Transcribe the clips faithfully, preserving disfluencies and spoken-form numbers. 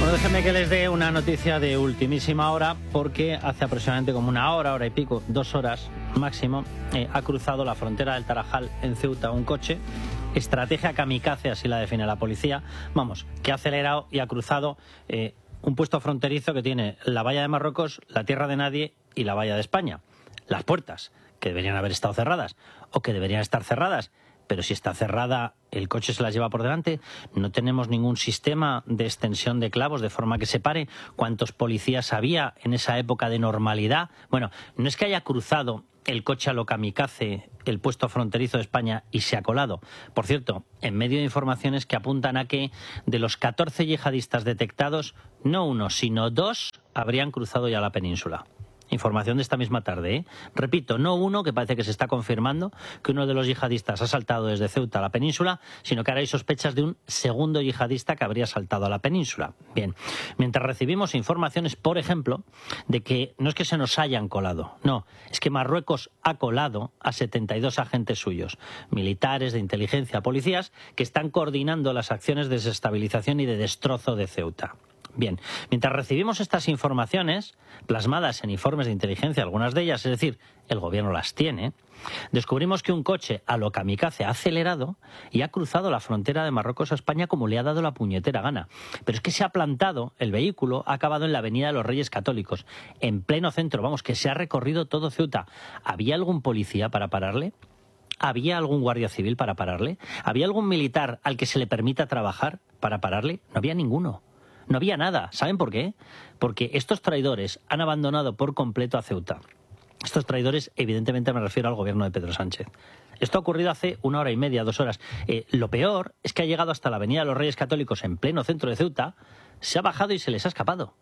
Bueno, déjenme que les dé una noticia de ultimísima hora, porque hace aproximadamente como una hora, hora y pico, dos horas máximo, eh, ha cruzado la frontera del Tarajal en Ceuta un coche. Estrategia kamikaze, así la define la policía. Vamos, que ha acelerado y ha cruzado eh, un puesto fronterizo que tiene la valla de Marruecos, la tierra de nadie y la valla de España. Las puertas, que deberían haber estado cerradas o que deberían estar cerradas, pero si está cerrada, el coche se las lleva por delante. No tenemos ningún sistema de extensión de clavos de forma que separe. ¿Cuántos policías había en esa época de normalidad? Bueno, no es que haya cruzado el coche a lo kamikaze el puesto fronterizo de España y se ha colado. Por cierto, en medio de informaciones que apuntan a que de los catorce yihadistas detectados, no uno, sino dos habrían cruzado ya la península. Información de esta misma tarde, ¿eh? Repito, no uno, que parece que se está confirmando que uno de los yihadistas ha saltado desde Ceuta a la península, sino que ahora hay sospechas de un segundo yihadista que habría saltado a la península. Bien, mientras recibimos informaciones, por ejemplo, de que no es que se nos hayan colado, no, es que Marruecos ha colado a setenta y dos agentes suyos, militares, de inteligencia, policías, que están coordinando las acciones de desestabilización y de destrozo de Ceuta. Bien, mientras recibimos estas informaciones, plasmadas en informes de inteligencia, algunas de ellas, es decir, el gobierno las tiene, descubrimos que un coche a lo kamikaze ha acelerado y ha cruzado la frontera de Marruecos a España como le ha dado la puñetera gana. Pero es que se ha plantado, el vehículo ha acabado en la Avenida de los Reyes Católicos, en pleno centro, vamos, que se ha recorrido todo Ceuta. ¿Había algún policía para pararle? ¿Había algún guardia civil para pararle? ¿Había algún militar al que se le permita trabajar para pararle? No había ninguno. No había nada. ¿Saben por qué? Porque estos traidores han abandonado por completo a Ceuta. Estos traidores, evidentemente me refiero al gobierno de Pedro Sánchez. Esto ha ocurrido hace una hora y media, dos horas. Eh, lo peor es que ha llegado hasta la Avenida de los Reyes Católicos, en pleno centro de Ceuta, se ha bajado y se les ha escapado.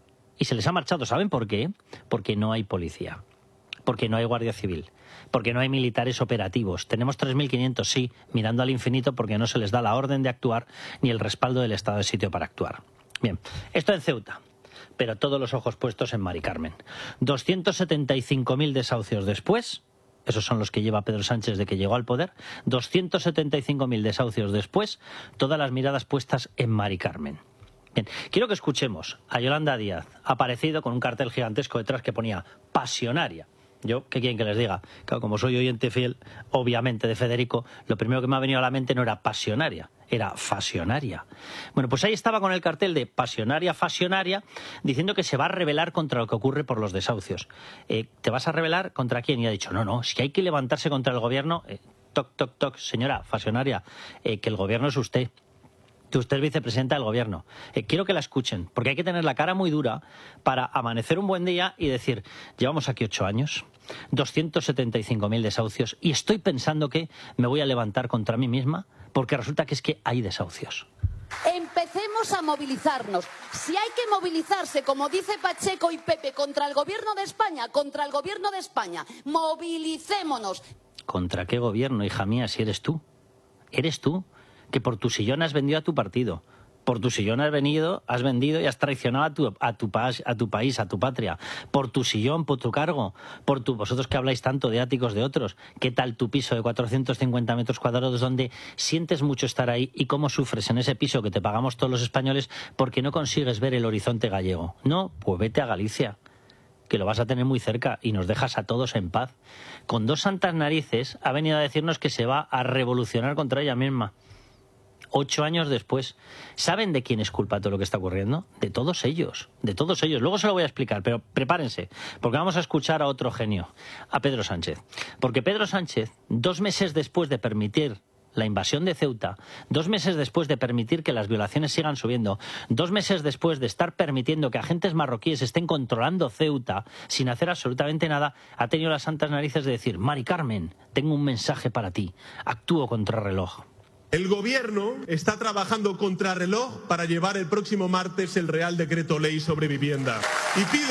Y se les ha marchado. ¿Saben por qué? Porque no hay policía. Porque no hay guardia civil. Porque no hay militares operativos. Tenemos tres mil quinientos, sí, mirando al infinito, porque no se les da la orden de actuar ni el respaldo del estado de sitio para actuar. Bien, esto en Ceuta, pero todos los ojos puestos en Mari Carmen. doscientos setenta y cinco mil desahucios después, esos son los que lleva Pedro Sánchez desde que llegó al poder, doscientos setenta y cinco mil desahucios después, todas las miradas puestas en Mari Carmen. Bien, quiero que escuchemos a Yolanda Díaz, aparecido con un cartel gigantesco detrás que ponía pasionaria. Yo, ¿qué quieren que les diga? Claro, como soy oyente fiel, obviamente, de Federico, lo primero que me ha venido a la mente no era pasionaria, era fasionaria. Bueno, pues ahí estaba con el cartel de pasionaria, fasionaria, diciendo que se va a rebelar contra lo que ocurre por los desahucios. Eh, ¿Te vas a rebelar contra quién? Y ha dicho, no, no, si hay que levantarse contra el gobierno, eh, toc, toc, toc, señora fasionaria, eh, que el gobierno es usted. Que usted es vicepresidenta del gobierno. Eh, quiero que la escuchen, porque hay que tener la cara muy dura para amanecer un buen día y decir, llevamos aquí ocho años, doscientos setenta y cinco mil desahucios, y estoy pensando que me voy a levantar contra mí misma, porque resulta que es que hay desahucios. Empecemos a movilizarnos. Si hay que movilizarse, como dice Pacheco y Pepe, contra el gobierno de España, contra el gobierno de España, movilicémonos. ¿Contra qué gobierno, hija mía, si eres tú? ¿Eres tú? Que por tu sillón has vendido a tu partido, por tu sillón has venido, has vendido y has traicionado a tu, a tu, a tu país, a tu patria, por tu sillón, por tu cargo, por tu, vosotros que habláis tanto de áticos de otros, ¿qué tal tu piso de cuatrocientos cincuenta metros cuadrados donde sientes mucho estar ahí y cómo sufres en ese piso que te pagamos todos los españoles porque no consigues ver el horizonte gallego? No, pues vete a Galicia, que lo vas a tener muy cerca y nos dejas a todos en paz. Con dos santas narices ha venido a decirnos que se va a revolucionar contra ella misma. Ocho años después. ¿Saben de quién es culpa todo lo que está ocurriendo? De todos ellos, de todos ellos. Luego se lo voy a explicar, pero prepárense, porque vamos a escuchar a otro genio, a Pedro Sánchez. Porque Pedro Sánchez, dos meses después de permitir la invasión de Ceuta, dos meses después de permitir que las violaciones sigan subiendo, dos meses después de estar permitiendo que agentes marroquíes estén controlando Ceuta sin hacer absolutamente nada, ha tenido las santas narices de decir, Mari Carmen, tengo un mensaje para ti, actúo contra reloj. El gobierno está trabajando contrarreloj para llevar el próximo martes el Real Decreto Ley sobre vivienda. Y pido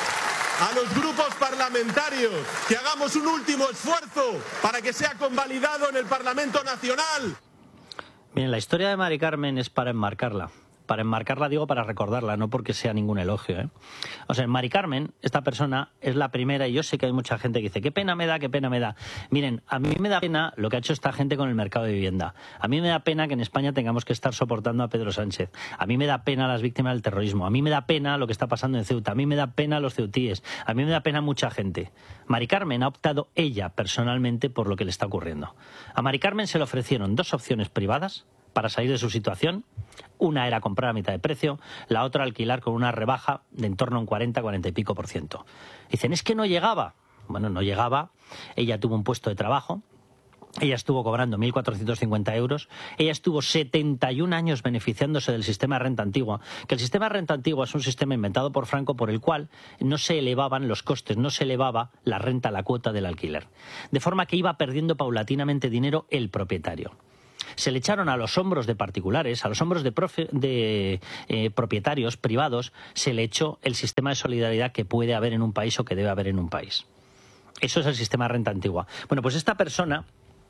a los grupos parlamentarios que hagamos un último esfuerzo para que sea convalidado en el Parlamento Nacional. Bien, la historia de Mari Carmen es para enmarcarla. para enmarcarla digo para recordarla, no porque sea ningún elogio, ¿eh? O sea, Mari Carmen, esta persona, es la primera, y yo sé que hay mucha gente que dice, qué pena me da, qué pena me da. Miren, a mí me da pena lo que ha hecho esta gente con el mercado de vivienda. A mí me da pena que en España tengamos que estar soportando a Pedro Sánchez. A mí me da pena las víctimas del terrorismo. A mí me da pena lo que está pasando en Ceuta. A mí me da pena los ceutíes. A mí me da pena mucha gente. Mari Carmen ha optado ella personalmente por lo que le está ocurriendo. A Mari Carmen se le ofrecieron dos opciones privadas para salir de su situación. Una era comprar a mitad de precio, la otra alquilar con una rebaja de en torno a un cuarenta, cuarenta y pico por ciento. Dicen, es que no llegaba. Bueno, no llegaba. Ella tuvo un puesto de trabajo. Ella estuvo cobrando mil cuatrocientos cincuenta euros. Ella estuvo setenta y un años beneficiándose del sistema de renta antigua. Que el sistema de renta antigua es un sistema inventado por Franco por el cual no se elevaban los costes, no se elevaba la renta, la cuota del alquiler. De forma que iba perdiendo paulatinamente dinero el propietario. Se le echaron a los hombros de particulares, a los hombros de, profe, de eh, propietarios privados, se le echó el sistema de solidaridad que puede haber en un país o que debe haber en un país. Eso es el sistema de renta antigua. Bueno, pues esta persona,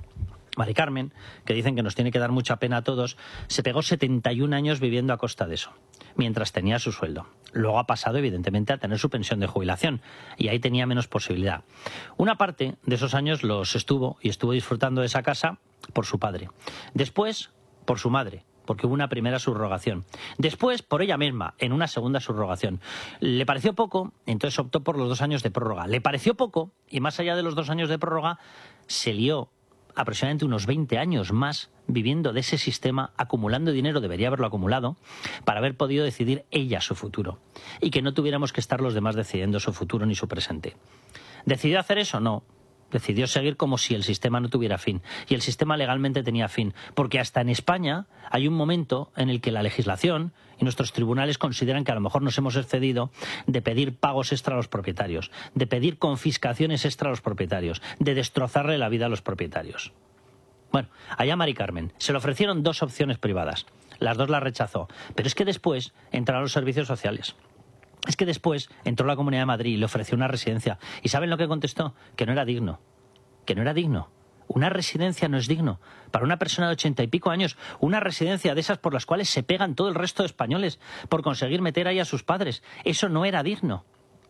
Mari Carmen, que dicen que nos tiene que dar mucha pena a todos, se pegó setenta y un años viviendo a costa de eso, mientras tenía su sueldo. Luego ha pasado, evidentemente, a tener su pensión de jubilación, y ahí tenía menos posibilidad. Una parte de esos años los estuvo, y estuvo disfrutando de esa casa por su padre. Después, por su madre, porque hubo una primera subrogación. Después, por ella misma, en una segunda subrogación. Le pareció poco, entonces optó por los dos años de prórroga. Le pareció poco, y más allá de los dos años de prórroga, se lió aproximadamente unos veinte años más viviendo de ese sistema, acumulando dinero, debería haberlo acumulado, para haber podido decidir ella su futuro. Y que no tuviéramos que estar los demás decidiendo su futuro ni su presente. ¿Decidió hacer eso? No. Decidió seguir como si el sistema no tuviera fin. Y el sistema legalmente tenía fin. Porque hasta en España hay un momento en el que la legislación y nuestros tribunales consideran que a lo mejor nos hemos excedido de pedir pagos extra a los propietarios, de pedir confiscaciones extra a los propietarios, de destrozarle la vida a los propietarios. Bueno, allá Mari Carmen. Se le ofrecieron dos opciones privadas. Las dos las rechazó. Pero es que después entraron los servicios sociales. Es que después entró la Comunidad de Madrid y le ofreció una residencia. ¿Y saben lo que contestó? Que no era digno. Que no era digno. Una residencia no es digno. Para una persona de ochenta y pico años, una residencia de esas por las cuales se pegan todo el resto de españoles por conseguir meter ahí a sus padres. Eso no era digno.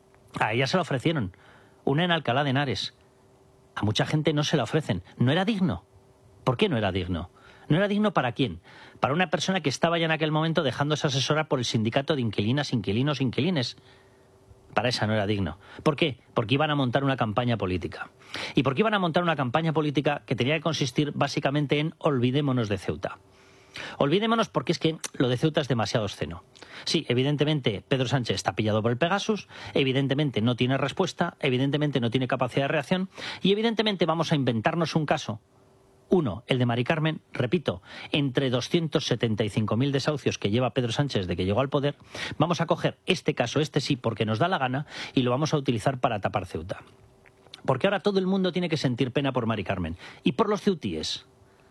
A ella se la ofrecieron. Una en Alcalá de Henares. A mucha gente no se la ofrecen. No era digno. ¿Por qué no era digno? ¿No era digno para quién? Para una persona que estaba ya en aquel momento dejándose asesorar por el sindicato de inquilinas, inquilinos, inquilines. Para esa no era digno. ¿Por qué? Porque iban a montar una campaña política. ¿Y por qué iban a montar una campaña política que tenía que consistir básicamente en olvidémonos de Ceuta? Olvidémonos porque es que lo de Ceuta es demasiado obsceno. Sí, evidentemente Pedro Sánchez está pillado por el Pegasus, evidentemente no tiene respuesta, evidentemente no tiene capacidad de reacción y evidentemente vamos a inventarnos un caso. Uno, el de Mari Carmen, repito, entre doscientos setenta y cinco mil desahucios que lleva Pedro Sánchez desde que llegó al poder, vamos a coger este caso, este sí, porque nos da la gana, y lo vamos a utilizar para tapar Ceuta. Porque ahora todo el mundo tiene que sentir pena por Mari Carmen. ¿Y por los ceutíes?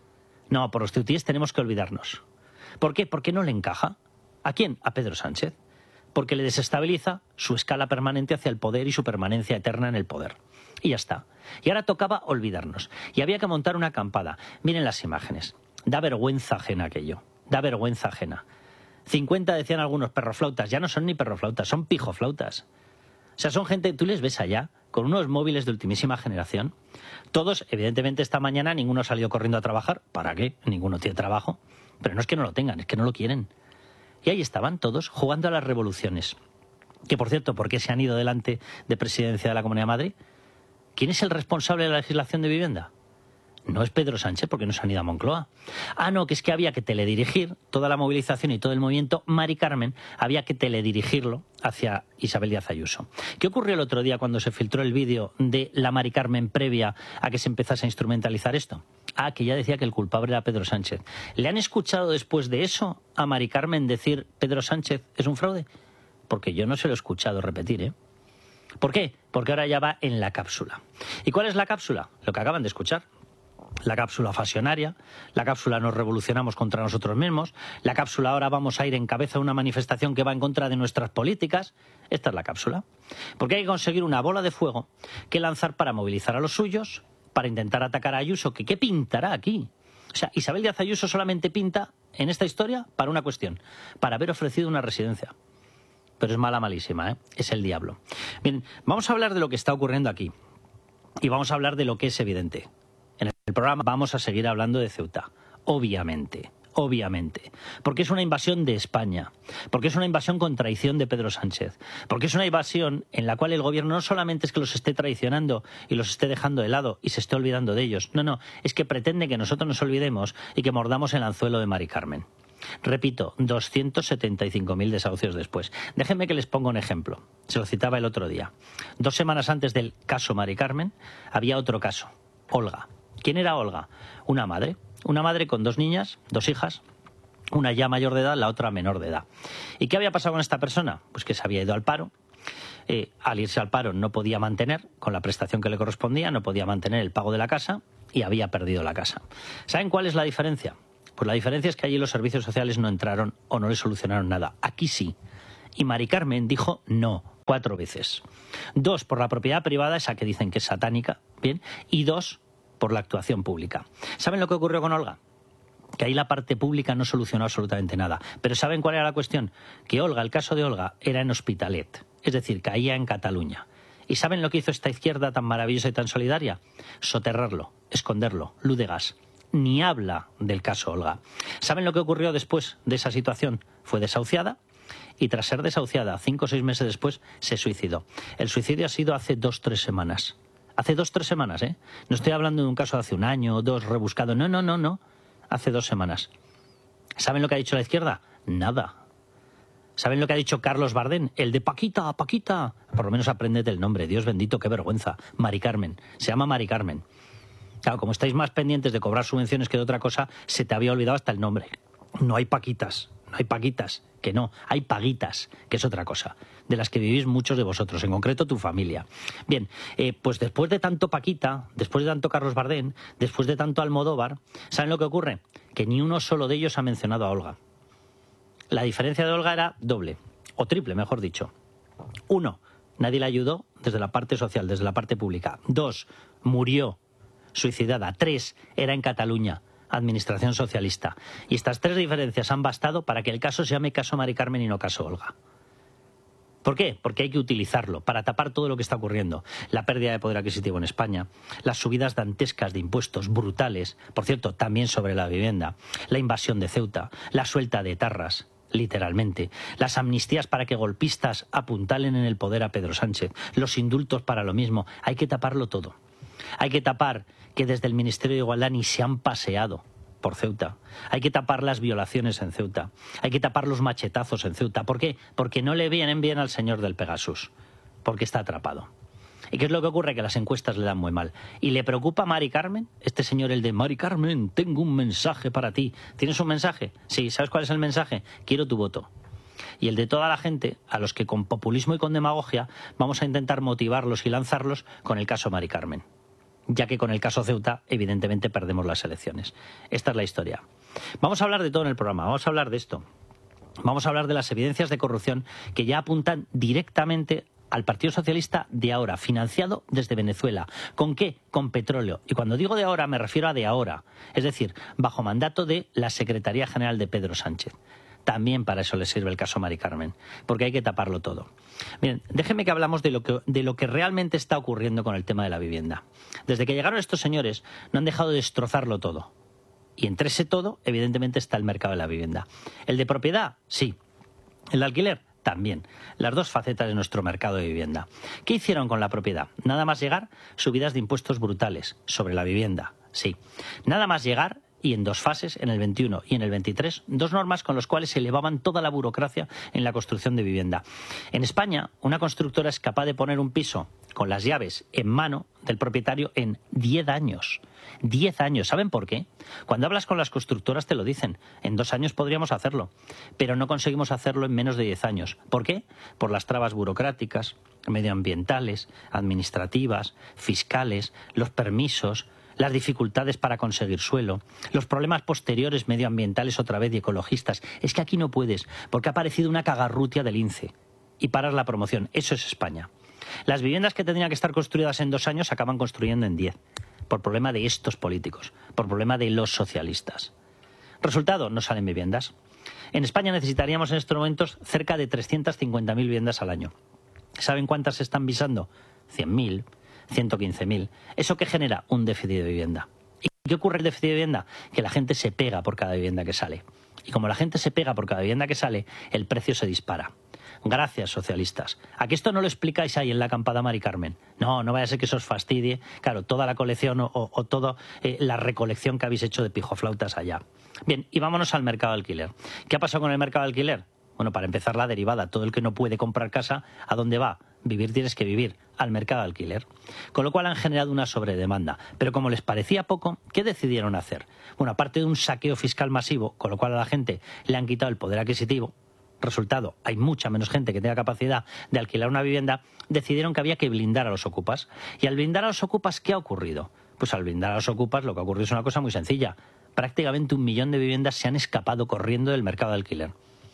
No, por los ceutíes tenemos que olvidarnos. ¿Por qué? Porque no le encaja. ¿A quién? A Pedro Sánchez. Porque le desestabiliza su escala permanente hacia el poder y su permanencia eterna en el poder. Y ya está. Y ahora tocaba olvidarnos. Y había que montar una acampada. Miren las imágenes. Da vergüenza ajena aquello. Da vergüenza ajena. cincuenta decían algunos perroflautas. Ya no son ni perroflautas, son pijoflautas. O sea, son gente, tú les ves allá, con unos móviles de ultimísima generación. Todos, evidentemente, esta mañana ninguno salió corriendo a trabajar. ¿Para qué? Ninguno tiene trabajo. Pero no es que no lo tengan, es que no lo quieren. Y ahí estaban todos jugando a las revoluciones. Que, por cierto, ¿por qué se han ido delante de presidencia de la Comunidad de Madrid? ¿Quién es el responsable de la legislación de vivienda? No es Pedro Sánchez, porque no se han ido a Moncloa. Ah, no, que es que había que teledirigir toda la movilización y todo el movimiento Mari Carmen, había que teledirigirlo hacia Isabel Díaz Ayuso. ¿Qué ocurrió el otro día cuando se filtró el vídeo de la Mari Carmen previa a que se empezase a instrumentalizar esto? Ah, que ya decía que el culpable era Pedro Sánchez. ¿Le han escuchado después de eso a Mari Carmen decir Pedro Sánchez es un fraude? Porque yo no se lo he escuchado repetir, ¿eh? ¿Por qué? Porque ahora ya va en la cápsula. ¿Y cuál es la cápsula? Lo que acaban de escuchar. La cápsula fasionaria, la cápsula nos revolucionamos contra nosotros mismos, la cápsula ahora vamos a ir en cabeza de una manifestación que va en contra de nuestras políticas. Esta es la cápsula. Porque hay que conseguir una bola de fuego que lanzar para movilizar a los suyos, para intentar atacar a Ayuso, que ¿qué pintará aquí? O sea, Isabel Díaz Ayuso solamente pinta en esta historia para una cuestión, para haber ofrecido una residencia. Pero es mala, malísima, ¿eh? Es el diablo. Bien, vamos a hablar de lo que está ocurriendo aquí. Y vamos a hablar de lo que es evidente. En el programa vamos a seguir hablando de Ceuta, obviamente. Obviamente, porque es una invasión de España, porque es una invasión con traición de Pedro Sánchez, porque es una invasión en la cual el gobierno no solamente es que los esté traicionando y los esté dejando de lado y se esté olvidando de ellos, no, no, es que pretende que nosotros nos olvidemos y que mordamos el anzuelo de Mari Carmen. Repito, doscientos setenta y cinco mil desahucios después. Déjenme que les ponga un ejemplo, se lo citaba el otro día. Dos semanas antes del caso Mari Carmen había otro caso, Olga. ¿Quién era Olga? Una madre. Una madre con dos niñas, dos hijas, una ya mayor de edad, la otra menor de edad. ¿Y qué había pasado con esta persona? Pues que se había ido al paro. Eh, al irse al paro no podía mantener, con la prestación que le correspondía, no podía mantener el pago de la casa y había perdido la casa. ¿Saben cuál es la diferencia? Pues la diferencia es que allí los servicios sociales no entraron o no le solucionaron nada. Aquí sí. Y Mari Carmen dijo no, cuatro veces. Dos, por la propiedad privada, esa que dicen que es satánica, bien, y dos, por la actuación pública. ¿Saben lo que ocurrió con Olga? Que ahí la parte pública no solucionó absolutamente nada. Pero ¿saben cuál era la cuestión? Que Olga, el caso de Olga, era en Hospitalet, es decir, caía en Cataluña. ¿Y saben lo que hizo esta izquierda tan maravillosa y tan solidaria? Soterrarlo, esconderlo, luz de gas. Ni habla del caso Olga. ¿Saben lo que ocurrió después de esa situación? Fue desahuciada y tras ser desahuciada, cinco o seis meses después, se suicidó. El suicidio ha sido hace dos o tres semanas. Hace dos o tres semanas, ¿eh? No estoy hablando de un caso de hace un año o dos rebuscado. No, no, no, no. Hace dos semanas. ¿Saben lo que ha dicho la izquierda? Nada. ¿Saben lo que ha dicho Carlos Bardén? El de Paquita, Paquita. Por lo menos apréndete el nombre. Dios bendito, qué vergüenza. Mari Carmen. Se llama Mari Carmen. Claro, como estáis más pendientes de cobrar subvenciones que de otra cosa, se te había olvidado hasta el nombre. No hay Paquitas. No hay Paquitas. Que no. Hay Paguitas, que es otra cosa, de las que vivís muchos de vosotros, en concreto tu familia. Bien, eh, pues después de tanto Paquita, después de tanto Carlos Bardén, después de tanto Almodóvar, ¿saben lo que ocurre? Que ni uno solo de ellos ha mencionado a Olga. La diferencia de Olga era doble, o triple, mejor dicho. Uno, nadie la ayudó desde la parte social, desde la parte pública. Dos, murió suicidada. Tres, era en Cataluña, administración socialista. Y estas tres diferencias han bastado para que el caso se llame caso Mari Carmen y no caso Olga. ¿Por qué? Porque hay que utilizarlo para tapar todo lo que está ocurriendo. La pérdida de poder adquisitivo en España, las subidas dantescas de impuestos brutales, por cierto, también sobre la vivienda, la invasión de Ceuta, la suelta de etarras, literalmente, las amnistías para que golpistas apuntalen en el poder a Pedro Sánchez, los indultos para lo mismo. Hay que taparlo todo. Hay que tapar que desde el Ministerio de Igualdad ni se han paseado por Ceuta. Hay que tapar las violaciones en Ceuta. Hay que tapar los machetazos en Ceuta. ¿Por qué? Porque no le vienen bien al señor del Pegasus. Porque está atrapado. ¿Y qué es lo que ocurre? Que las encuestas le dan muy mal. ¿Y le preocupa a Mari Carmen? Este señor, el de Mari Carmen, tengo un mensaje para ti. ¿Tienes un mensaje? Sí, ¿sabes cuál es el mensaje? Quiero tu voto. Y el de toda la gente, a los que con populismo y con demagogia vamos a intentar motivarlos y lanzarlos con el caso Mari Carmen. Ya que con el caso Ceuta, evidentemente, perdemos las elecciones. Esta es la historia. Vamos a hablar de todo en el programa, vamos a hablar de esto. Vamos a hablar de las evidencias de corrupción que ya apuntan directamente al Partido Socialista de ahora, financiado desde Venezuela. ¿Con qué? Con petróleo. Y cuando digo de ahora, me refiero a de ahora. Es decir, bajo mandato de la Secretaría General de Pedro Sánchez. También para eso le sirve el caso Mari Carmen, porque hay que taparlo todo. Miren, déjenme que hablamos de lo que, de lo que realmente está ocurriendo con el tema de la vivienda. Desde que llegaron estos señores, no han dejado de destrozarlo todo. Y entre ese todo, evidentemente, está el mercado de la vivienda. ¿El de propiedad? Sí. ¿El de alquiler? También. Las dos facetas de nuestro mercado de vivienda. ¿Qué hicieron con la propiedad? Nada más llegar, subidas de impuestos brutales sobre la vivienda. Sí. Nada más llegar, y en dos fases, en el veintiuno y en el veintitrés, dos normas con las cuales se elevaban toda la burocracia en la construcción de vivienda. En España, una constructora es capaz de poner un piso con las llaves en mano del propietario en diez años. diez años. ¿Saben por qué? Cuando hablas con las constructoras te lo dicen. En dos años podríamos hacerlo, pero no conseguimos hacerlo en menos de diez años. ¿Por qué? Por las trabas burocráticas, medioambientales, administrativas, fiscales, los permisos, las dificultades para conseguir suelo, los problemas posteriores medioambientales otra vez y ecologistas. Es que aquí no puedes, porque ha aparecido una cagarrutia del INCE y paras la promoción. Eso es España. Las viviendas que tendrían que estar construidas en dos años se acaban construyendo en diez. por problema de estos políticos, por problema de los socialistas. Resultado, no salen viviendas. En España necesitaríamos en estos momentos cerca de trescientas cincuenta mil viviendas al año. ¿Saben cuántas se están visando? cien mil, ciento quince mil. ¿Eso qué genera? Un déficit de vivienda. ¿Y qué ocurre el déficit de vivienda? Que la gente se pega por cada vivienda que sale. Y como la gente se pega por cada vivienda que sale, el precio se dispara. Gracias, socialistas. ¿A que esto no lo explicáis ahí en la acampada Mari Carmen? No, no vaya a ser que eso os fastidie. Claro, toda la colección o, o, o toda eh, la recolección que habéis hecho de pijoflautas allá. Bien, y vámonos al mercado de alquiler. ¿Qué ha pasado con el mercado de alquiler? Bueno, para empezar, la derivada. Todo el que no puede comprar casa, ¿a dónde va? Vivir tienes que vivir, al mercado de alquiler. Con lo cual han generado una sobredemanda. Pero como les parecía poco, ¿qué decidieron hacer? Bueno, aparte de un saqueo fiscal masivo, con lo cual a la gente le han quitado el poder adquisitivo, resultado, hay mucha menos gente que tenga capacidad de alquilar una vivienda, decidieron que había que blindar a los ocupas. Y al blindar a los ocupas, ¿qué ha ocurrido? Pues al blindar a los ocupas lo que ha ocurrido es una cosa muy sencilla. Prácticamente un millón de viviendas se han escapado corriendo del mercado de alquiler.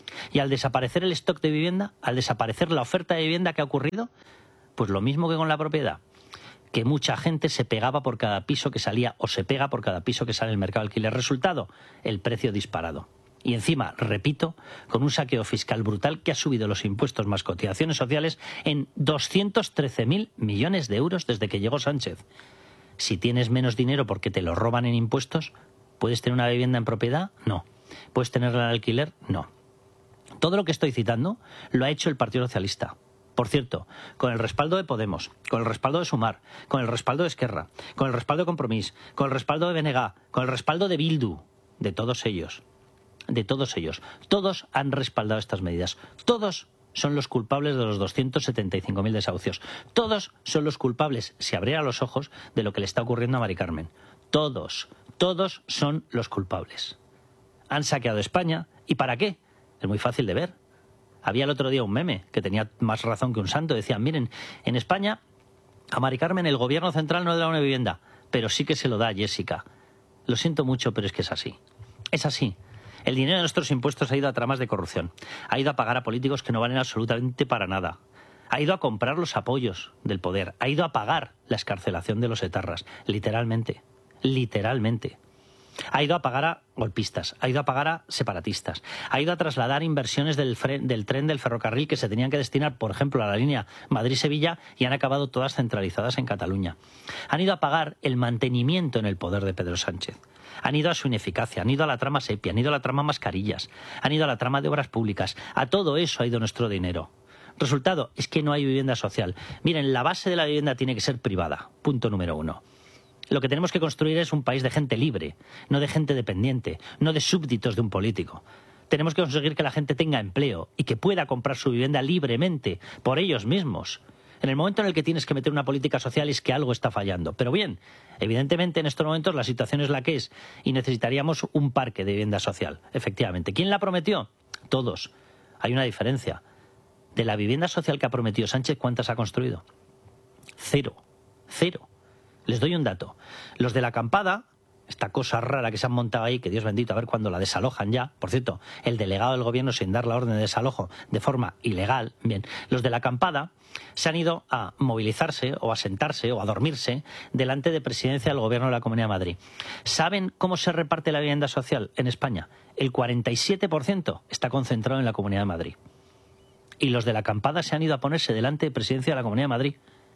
Y al desaparecer el stock de vivienda, al desaparecer la oferta de vivienda, ¿qué ha ocurrido? Pues lo mismo que con la propiedad. Que mucha gente se pegaba por cada piso que salía o se pega por cada piso que sale en el mercado de alquiler. Resultado, el precio disparado. Y encima, repito, con un saqueo fiscal brutal que ha subido los impuestos más cotizaciones sociales en doscientos trece mil millones de euros desde que llegó Sánchez. Si tienes menos dinero porque te lo roban en impuestos, ¿puedes tener una vivienda en propiedad? No. ¿Puedes tenerla en alquiler? No. Todo lo que estoy citando lo ha hecho el Partido Socialista. Por cierto, con el respaldo de Podemos, con el respaldo de Sumar, con el respaldo de Esquerra, con el respaldo de Compromís, con el respaldo de B N G, con el respaldo de Bildu, de todos ellos. De todos ellos. Todos han respaldado estas medidas. Todos son los culpables de los doscientos setenta y cinco mil desahucios. Todos son los culpables, si abriera los ojos, de lo que le está ocurriendo a Mari Carmen. Todos, todos son los culpables. Han saqueado España. ¿Y para qué? Es muy fácil de ver. Había el otro día un meme que tenía más razón que un santo. Decían, miren, en España a Mari Carmen el gobierno central no le da una vivienda, pero sí que se lo da a Jessica. Lo siento mucho, pero es que es así. Es así. El dinero de nuestros impuestos ha ido a tramas de corrupción. Ha ido a pagar a políticos que no valen absolutamente para nada. Ha ido a comprar los apoyos del poder. Ha ido a pagar la excarcelación de los etarras. Literalmente. Literalmente. Ha ido a pagar a golpistas, ha ido a pagar a separatistas, ha ido a trasladar inversiones del, fre- del tren del ferrocarril que se tenían que destinar, por ejemplo, a la línea Madrid-Sevilla y han acabado todas centralizadas en Cataluña. Han ido a pagar el mantenimiento en el poder de Pedro Sánchez. Han ido a su ineficacia, han ido a la trama Sepia, han ido a la trama mascarillas, han ido a la trama de obras públicas. A todo eso ha ido nuestro dinero. Resultado es que no hay vivienda social. Miren, la base de la vivienda tiene que ser privada. Punto número uno. Lo que tenemos que construir es un país de gente libre, no de gente dependiente, no de súbditos de un político. Tenemos que conseguir que la gente tenga empleo y que pueda comprar su vivienda libremente, por ellos mismos. En el momento en el que tienes que meter una política social es que algo está fallando. Pero bien, evidentemente en estos momentos la situación es la que es y necesitaríamos un parque de vivienda social, efectivamente. ¿Quién la prometió? Todos. Hay una diferencia. De la vivienda social que ha prometido Sánchez, ¿cuántas ha construido? Cero. Cero. Les doy un dato. Los de la acampada, esta cosa rara que se han montado ahí, que Dios bendito, a ver cuándo la desalojan ya. Por cierto, el delegado del gobierno sin dar la orden de desalojo de forma ilegal. Bien, los de la acampada se han ido a movilizarse o a sentarse o a dormirse delante de presidencia del gobierno de la Comunidad de Madrid. ¿Saben cómo se reparte la vivienda social en España? El cuarenta y siete por ciento está concentrado en la Comunidad de Madrid. Y los de la acampada se han ido a ponerse delante de presidencia de la Comunidad de Madrid.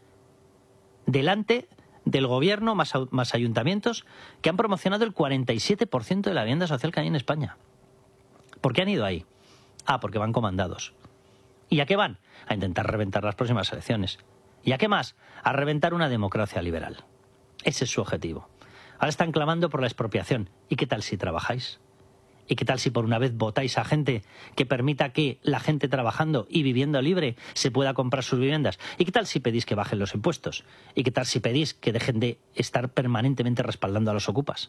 Delante del gobierno más, más ayuntamientos que han promocionado el cuarenta y siete por ciento de la vivienda social que hay en España. ¿Por qué han ido ahí? Ah, porque van comandados. ¿Y a qué van? A intentar reventar las próximas elecciones. ¿Y a qué más? A reventar una democracia liberal. Ese es su objetivo. Ahora están clamando por la expropiación. ¿Y qué tal si trabajáis? ¿Y qué tal si por una vez votáis a gente que permita que la gente trabajando y viviendo libre se pueda comprar sus viviendas? ¿Y qué tal si pedís que bajen los impuestos? ¿Y qué tal si pedís que dejen de estar permanentemente respaldando a los ocupas?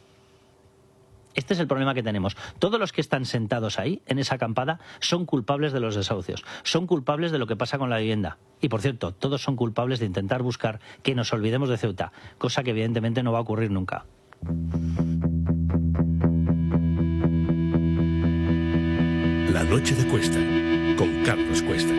Este es el problema que tenemos. Todos los que están sentados ahí, en esa acampada, son culpables de los desahucios. Son culpables de lo que pasa con la vivienda. Y, por cierto, todos son culpables de intentar buscar que nos olvidemos de Ceuta, cosa que evidentemente no va a ocurrir nunca. La noche de Cuesta, con Carlos Cuesta.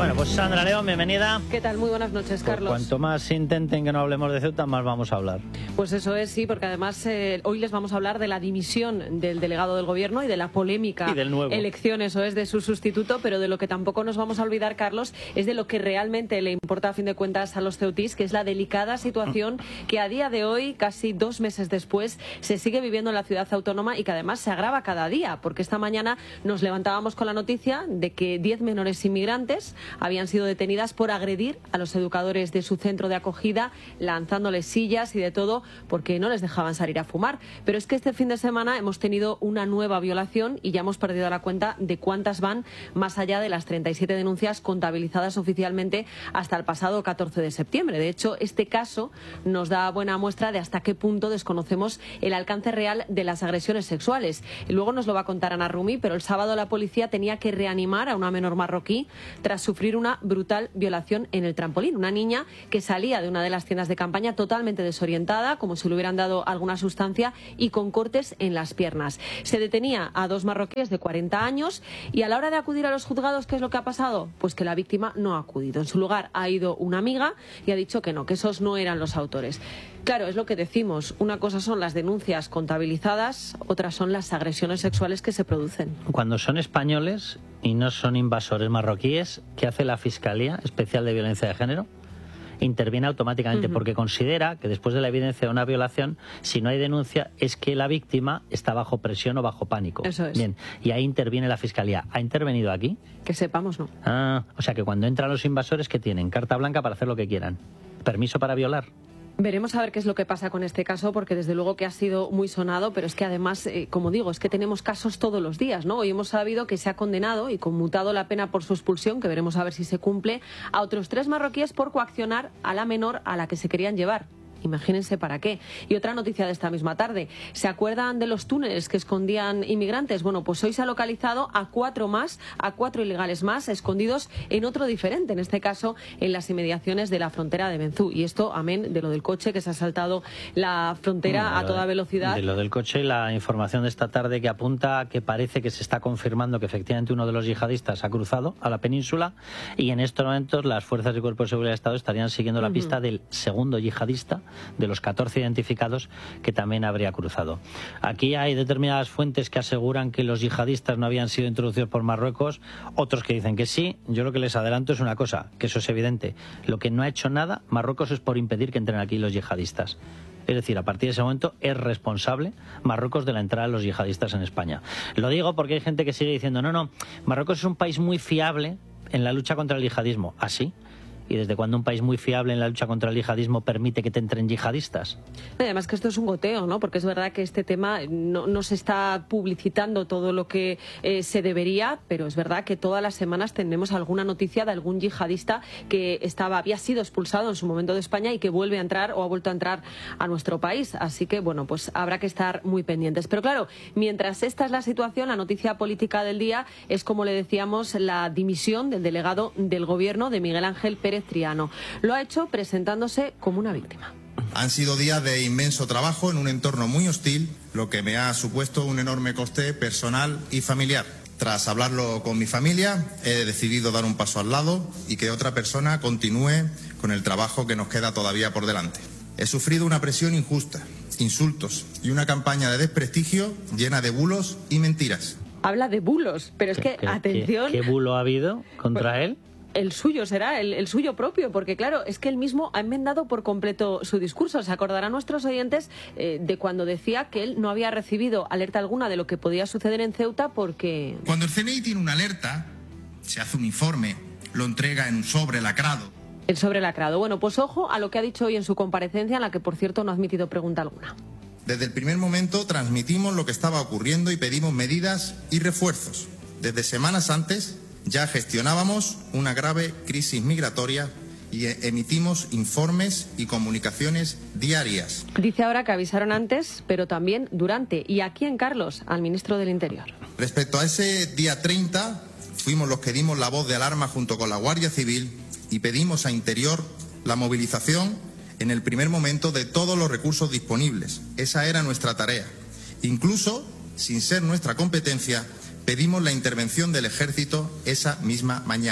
Bueno, pues Sandra León, bienvenida. ¿Qué tal? Muy buenas noches, Carlos. Por cuanto más intenten que no hablemos de Ceuta, más vamos a hablar. Pues eso es, sí, porque además eh, hoy les vamos a hablar de la dimisión del delegado del Gobierno y de la polémica y del nuevo. elección, eso es, de su sustituto, pero de lo que tampoco nos vamos a olvidar, Carlos, es de lo que realmente le importa a fin de cuentas a los ceutís, que es la delicada situación que a día de hoy, casi dos meses después, se sigue viviendo en la ciudad autónoma y que además se agrava cada día, porque esta mañana nos levantábamos con la noticia de que diez menores inmigrantes habían sido detenidas por agredir a los educadores de su centro de acogida, lanzándoles sillas y de todo, porque no les dejaban salir a fumar. Pero es que este fin de semana hemos tenido una nueva violación y ya hemos perdido la cuenta de cuántas van más allá de las treinta y siete denuncias contabilizadas oficialmente hasta el pasado catorce de septiembre. De hecho, este caso nos da buena muestra de hasta qué punto desconocemos el alcance real de las agresiones sexuales. Y luego nos lo va a contar Ana Rumi, pero el sábado la policía tenía que reanimar a una menor marroquí tras sufrir una brutal violación en el trampolín. Una niña que salía de una de las tiendas de campaña totalmente desorientada, como si le hubieran dado alguna sustancia, y con cortes en las piernas. Se detenía a dos marroquíes de cuarenta años y a la hora de acudir a los juzgados, ¿qué es lo que ha pasado? Pues que la víctima no ha acudido. En su lugar ha ido una amiga y ha dicho que no, que esos no eran los autores. Claro, es lo que decimos. Una cosa son las denuncias contabilizadas, otras son las agresiones sexuales que se producen. Cuando son españoles y no son invasores marroquíes, ¿qué hace la Fiscalía Especial de Violencia de Género? Interviene automáticamente uh-huh. porque considera que después de la evidencia de una violación, si no hay denuncia, es que la víctima está bajo presión o bajo pánico. Eso es. Bien, y ahí interviene la Fiscalía. ¿Ha intervenido aquí? Que sepamos, no. Ah, o sea que cuando entran los invasores, ¿qué tienen? Carta blanca para hacer lo que quieran. ¿Permiso para violar? Veremos a ver qué es lo que pasa con este caso, porque desde luego que ha sido muy sonado, pero es que además, eh, como digo, es que tenemos casos todos los días, ¿no? Hoy hemos sabido que se ha condenado y conmutado la pena por su expulsión, que veremos a ver si se cumple, a otros tres marroquíes por coaccionar a la menor a la que se querían llevar. Imagínense para qué. Y otra noticia de esta misma tarde. ¿Se acuerdan de los túneles que escondían inmigrantes? Bueno, pues hoy se ha localizado a cuatro más, a cuatro ilegales más, escondidos en otro diferente, en este caso en las inmediaciones de la frontera de Benzú. Y esto, amén de lo del coche que se ha saltado la frontera no, a toda velocidad. De lo del coche, la información de esta tarde que apunta que parece que se está confirmando que efectivamente uno de los yihadistas ha cruzado a la península y en estos momentos las fuerzas y cuerpos de seguridad del Estado estarían siguiendo la uh-huh. pista del segundo yihadista, de los catorce identificados, que también habría cruzado. Aquí hay determinadas fuentes que aseguran que los yihadistas no habían sido introducidos por Marruecos, otros que dicen que sí. Yo lo que les adelanto es una cosa, que eso es evidente. Lo que no ha hecho nada Marruecos es por impedir que entren aquí los yihadistas. Es decir, a partir de ese momento es responsable Marruecos de la entrada de los yihadistas en España. Lo digo porque hay gente que sigue diciendo, no, no, Marruecos es un país muy fiable en la lucha contra el yihadismo. ¿Ah, sí? ¿Y desde cuándo un país muy fiable en la lucha contra el yihadismo permite que te entren yihadistas? Además que esto es un goteo, ¿no? Porque es verdad que este tema no, no se está publicitando todo lo que eh, se debería, pero es verdad que todas las semanas tenemos alguna noticia de algún yihadista que estaba había sido expulsado en su momento de España y que vuelve a entrar o ha vuelto a entrar a nuestro país. Así que, bueno, pues habrá que estar muy pendientes. Pero claro, mientras esta es la situación, la noticia política del día es, como le decíamos, la dimisión del delegado del Gobierno de Miguel Ángel Pérez Triano. Lo ha hecho presentándose como una víctima. Han sido días de inmenso trabajo en un entorno muy hostil, lo que me ha supuesto un enorme coste personal y familiar. Tras hablarlo con mi familia, he decidido dar un paso al lado y que otra persona continúe con el trabajo que nos queda todavía por delante. He sufrido una presión injusta, insultos y una campaña de desprestigio llena de bulos y mentiras. Habla de bulos, pero es que, ¿Qué, atención... ¿Qué, qué bulo ha habido contra pues, él? El suyo será, el, el suyo propio, porque claro, es que él mismo ha enmendado por completo su discurso. Se acordarán nuestros oyentes eh, de cuando decía que él no había recibido alerta alguna de lo que podía suceder en Ceuta porque... Cuando el C N I tiene una alerta, se hace un informe, lo entrega en un sobre lacrado. El sobre lacrado. Bueno, pues ojo a lo que ha dicho hoy en su comparecencia, en la que por cierto no ha admitido pregunta alguna. Desde el primer momento transmitimos lo que estaba ocurriendo y pedimos medidas y refuerzos. Desde semanas antes ya gestionábamos una grave crisis migratoria y emitimos informes y comunicaciones diarias. Dice ahora que avisaron antes, pero también durante. ¿Y a quién, Carlos? Al ministro del Interior. Respecto a ese día treinta, fuimos los que dimos la voz de alarma junto con la Guardia Civil y pedimos a Interior la movilización en el primer momento de todos los recursos disponibles. Esa era nuestra tarea. Incluso, sin ser nuestra competencia, pedimos la intervención del Ejército esa misma mañana.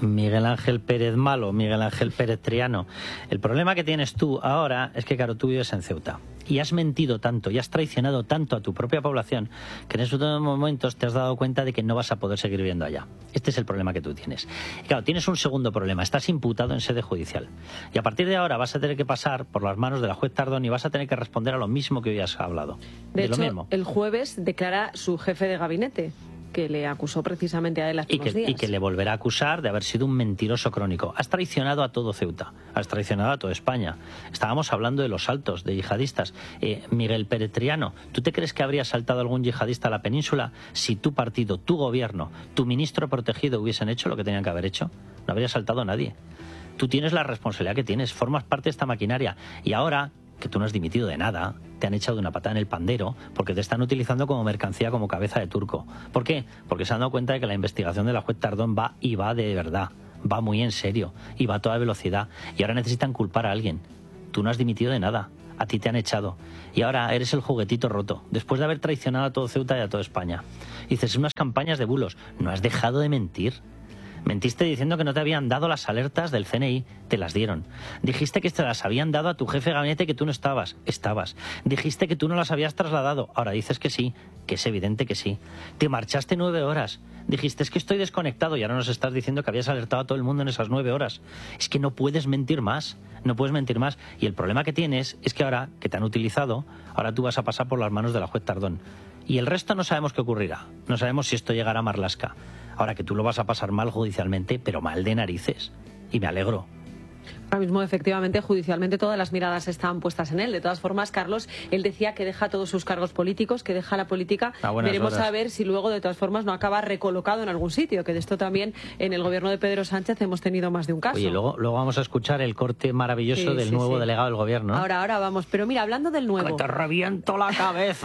Miguel Ángel Pérez malo, Miguel Ángel Pérez Triano. El problema que tienes tú ahora es que, claro, tú vives en Ceuta y has mentido tanto y has traicionado tanto a tu propia población que en esos momentos te has dado cuenta de que no vas a poder seguir viviendo allá. Este es el problema que tú tienes. Y claro, tienes un segundo problema. Estás imputado en sede judicial. Y a partir de ahora vas a tener que pasar por las manos de la juez Tardón y vas a tener que responder a lo mismo que hoy has hablado. De, de hecho, lo mismo. El jueves declara su jefe de gabinete, que le acusó precisamente a él hace y que, unos días. y que le volverá a acusar de haber sido un mentiroso crónico. Has traicionado a todo Ceuta, has traicionado a toda España. Estábamos hablando de los saltos de yihadistas. Eh, Miguel Pérez Triano, ¿tú te crees que habría saltado algún yihadista a la península si tu partido, tu gobierno, tu ministro protegido hubiesen hecho lo que tenían que haber hecho? No habría saltado nadie. Tú tienes la responsabilidad que tienes, formas parte de esta maquinaria. Y ahora que tú no has dimitido de nada, te han echado de una patada en el pandero porque te están utilizando como mercancía, como cabeza de turco. ¿Por qué? Porque se han dado cuenta de que la investigación de la juez Tardón va y va de verdad, va muy en serio y va a toda velocidad y ahora necesitan culpar a alguien. Tú no has dimitido de nada, a ti te han echado y ahora eres el juguetito roto, después de haber traicionado a todo Ceuta y a toda España. Dices, unas campañas de bulos, no has dejado de mentir. Mentiste diciendo que no te habían dado las alertas del C N I, te las dieron. Dijiste que te las habían dado a tu jefe de gabinete, que tú no estabas, estabas. Dijiste que tú no las habías trasladado, ahora dices que sí, que es evidente que sí. Te marchaste nueve horas, dijiste es que estoy desconectado y ahora nos estás diciendo que habías alertado a todo el mundo en esas nueve horas. Es que no puedes mentir más, no puedes mentir más. Y el problema que tienes es que ahora que te han utilizado, ahora tú vas a pasar por las manos de la juez Tardón. Y el resto no sabemos qué ocurrirá, no sabemos si esto llegará a Marlaska. Ahora que tú lo vas a pasar mal judicialmente, pero mal de narices. Y me alegro. Ahora mismo, efectivamente, judicialmente todas las miradas están puestas en él. De todas formas, Carlos, él decía que deja todos sus cargos políticos, que deja la política. Veremos horas. A ver si luego, de todas formas, no acaba recolocado en algún sitio, que de esto también en el gobierno de Pedro Sánchez hemos tenido más de un caso. Oye, luego, luego vamos a escuchar el corte maravilloso sí, del sí, nuevo sí. delegado del gobierno. Ahora, ahora vamos. Pero mira, hablando del nuevo... ¡Que te reviento la cabeza!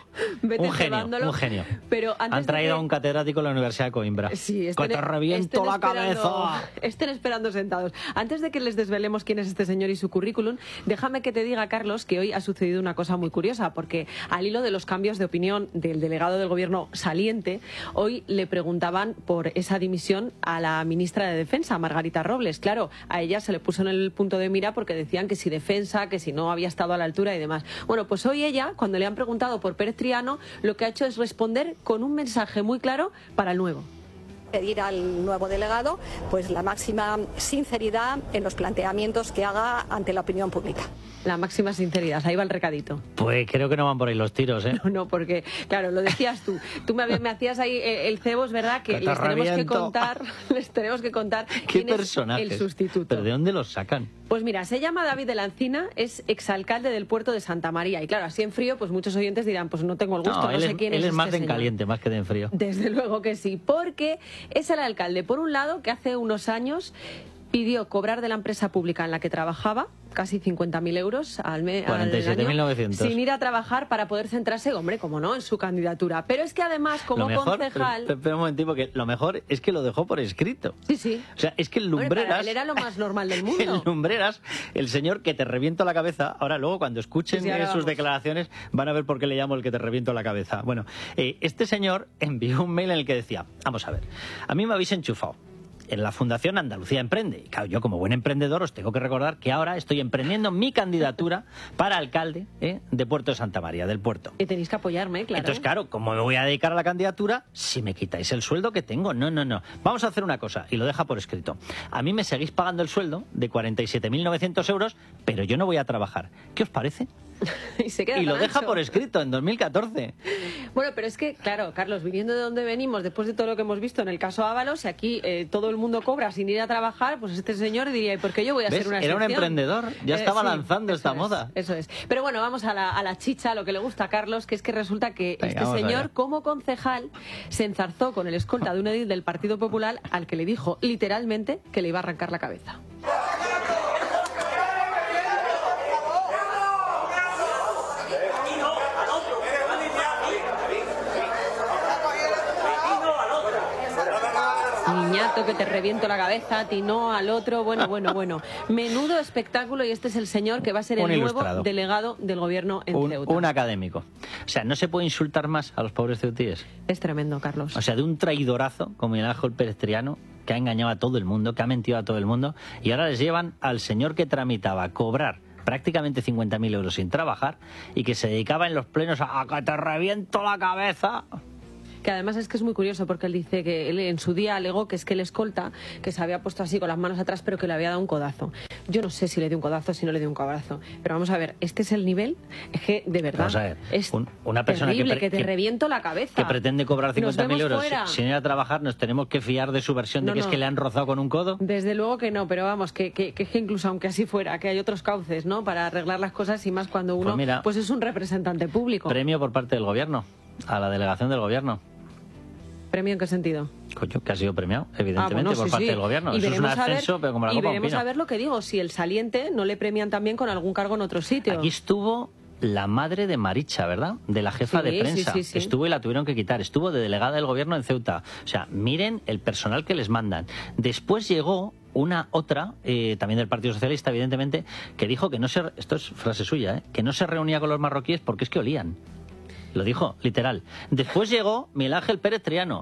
un genio, un genio. Pero antes Han traído de que... a un catedrático de la Universidad de Coimbra. Sí, estén, ¡Que te reviento la esperando, cabeza! Estén esperando sentados. Antes de que les desvelemos quién es este señor y su currículum, déjame que te diga, Carlos, que hoy ha sucedido una cosa muy curiosa, porque al hilo de los cambios de opinión del delegado del gobierno saliente, hoy le preguntaban por esa dimisión a la ministra de Defensa, Margarita Robles. Claro, a ella se le puso en el punto de mira porque decían que si defensa, que si no había estado a la altura y demás. Bueno, pues hoy ella, cuando le han preguntado por Pérez Triano, lo que ha hecho es responder con un mensaje muy claro para el nuevo. Pedir al nuevo delegado pues la máxima sinceridad en los planteamientos que haga ante la opinión pública. La máxima sinceridad, ahí va el recadito. Pues creo que no van por ahí los tiros, ¿eh? No, no, porque, claro, lo decías tú. Tú me, me hacías ahí el cebo, es verdad que, que les tenemos que contar, les tenemos que contar ¿Qué quién personajes? Es el sustituto. ¿Pero de dónde los sacan? Pues mira, se llama David de la Encina, es exalcalde del puerto de Santa María. Y claro, así en frío, pues muchos oyentes dirán, pues no tengo el gusto, no, no sé es, quién él es. Él es más este de en señor. caliente, más que de en frío. Desde luego que sí, porque es el alcalde, por un lado, que hace unos años pidió cobrar de la empresa pública en la que trabajaba casi cincuenta mil euros al mes cuarenta y siete mil novecientos sin ir a trabajar para poder centrarse, hombre, como no, en su candidatura. Pero es que además, como mejor, concejal... Pero, pero un momentito, que lo mejor es que lo dejó por escrito. Sí, sí. O sea, es que el Lumbreras... Hombre, para él era lo más normal del mundo. El Lumbreras, el señor que te reviento la cabeza, ahora luego cuando escuchen sí, sí, sus declaraciones van a ver por qué le llamo el que te reviento la cabeza. Bueno, eh, este señor envió un mail en el que decía, vamos a ver, a mí me habéis enchufado en la Fundación Andalucía Emprende. Y claro, yo como buen emprendedor os tengo que recordar que ahora estoy emprendiendo mi candidatura para alcalde ¿eh? de Puerto de Santa María, del puerto. Y tenéis que apoyarme, claro. Entonces, claro, ¿cómo me voy a dedicar a la candidatura si me quitáis el sueldo que tengo? No, no, no. Vamos a hacer una cosa, y lo deja por escrito. A mí me seguís pagando el sueldo de cuarenta y siete mil novecientos euros, pero yo no voy a trabajar. ¿Qué os parece? y se queda y lo tan deja ancho. por escrito en dos mil catorce. Bueno, pero es que, claro, Carlos, viniendo de donde venimos, después de todo lo que hemos visto en el caso Ábalos, y aquí eh, todo el mundo cobra sin ir a trabajar, pues este señor diría, ¿y por qué yo voy a ¿Ves? ser una Era excepción? un emprendedor, ya estaba eh, sí, lanzando esta es, moda. Eso es. Pero bueno, vamos a la, a la chicha, lo que le gusta a Carlos, que es que resulta que Venga, este señor, allá. como concejal, se enzarzó con el escolta de un edil del Partido Popular al que le dijo literalmente que le iba a arrancar la cabeza. Niñato, que te reviento la cabeza, a ti no, al otro, bueno, bueno, bueno. Menudo espectáculo, y este es el señor que va a ser el Un nuevo ilustrado. delegado del gobierno en Un, Ceuta. un académico. O sea, no se puede insultar más a los pobres ceutíes. Es tremendo, Carlos. O sea, de un traidorazo como Miguel Ángel Pérez Triano, que ha engañado a todo el mundo, que ha mentido a todo el mundo, y ahora les llevan al señor que tramitaba cobrar prácticamente cincuenta mil euros sin trabajar y que se dedicaba en los plenos a, a que te reviento la cabeza. Que además es que es muy curioso porque él dice que él en su día alegó que es que el escolta, que se había puesto así con las manos atrás, pero que le había dado un codazo. Yo no sé si le dio un codazo o si no le dio un codazo, pero vamos a ver, este es el nivel, es que de verdad Vamos a ver, es un, una persona terrible, que, pre, que te que, reviento la cabeza. Que pretende cobrar cincuenta mil euros fuera. sin ir a trabajar, ¿nos tenemos que fiar de su versión no, de que no. es que le han rozado con un codo? Desde luego que no, pero vamos, que, que, que, que incluso aunque así fuera, que hay otros cauces, ¿no?, para arreglar las cosas y más cuando uno pues, mira, pues es un representante público. Premio por parte del gobierno, a la delegación del gobierno. ¿Premio en qué sentido? Coño, que ha sido premiado, evidentemente, ah, bueno, por sí, parte sí. del gobierno. Y Eso es un ascenso, ascenso, ver, pero como la y copa veremos un pino. a ver lo que digo, si el saliente no le premian también con algún cargo en otro sitio. Aquí estuvo la madre de Maricha, ¿verdad? De la jefa sí, de prensa. Sí, sí, sí. Estuvo y la tuvieron que quitar. Estuvo de delegada del gobierno en Ceuta. O sea, miren el personal que les mandan. Después llegó una otra, eh, también del Partido Socialista, evidentemente, que dijo que no se... Esto es frase suya, ¿eh? Que no se reunía con los marroquíes porque es que olían. Lo dijo, literal. Después llegó Miguel Ángel Pérez Triano,